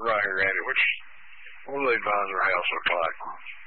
right here, Andy. What will the advisor house look like?